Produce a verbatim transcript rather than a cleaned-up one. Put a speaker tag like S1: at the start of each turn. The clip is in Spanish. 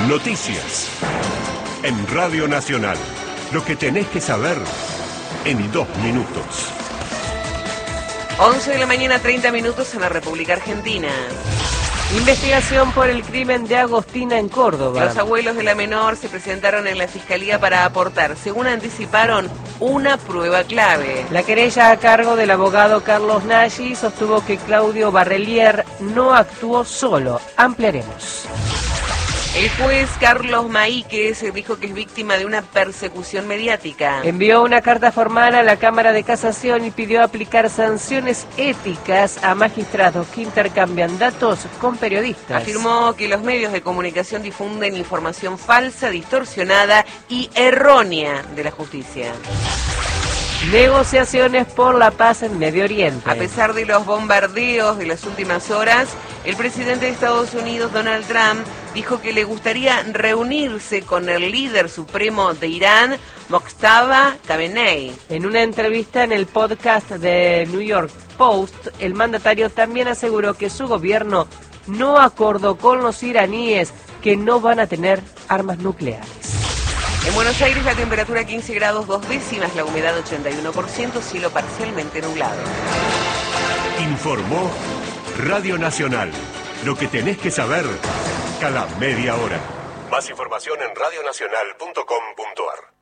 S1: Noticias. En Radio Nacional. Lo que tenés que saber en dos minutos.
S2: once de la mañana, treinta minutos en la República Argentina.
S3: Investigación por el crimen de Agostina en Córdoba.
S2: Los abuelos de la menor se presentaron en la Fiscalía para aportar, según anticiparon, una prueba clave.
S3: La querella a cargo del abogado Carlos Nagy sostuvo que Claudio Barrelier no actuó solo. Ampliaremos.
S2: El juez Carlos Maíquez dijo que es víctima de una persecución mediática.
S3: Envió una carta formal a la Cámara de Casación y pidió aplicar sanciones éticas a magistrados que intercambian datos con periodistas.
S2: Afirmó que los medios de comunicación difunden información falsa, distorsionada y errónea de la justicia.
S3: Negociaciones por la paz en Medio Oriente.
S2: A pesar de los bombardeos de las últimas horas, el presidente de Estados Unidos, Donald Trump, dijo que le gustaría reunirse con el líder supremo de Irán, Mojtaba Khamenei.
S3: En una entrevista en el podcast de New York Post, el mandatario también aseguró que su gobierno no acordó con los iraníes que no van a tener armas nucleares.
S2: En Buenos Aires la temperatura quince grados dos décimas, la humedad ochenta y uno por ciento, cielo parcialmente nublado.
S1: Informó Radio Nacional. Lo que tenés que saber cada media hora. Más información en radio nacional punto com punto ar.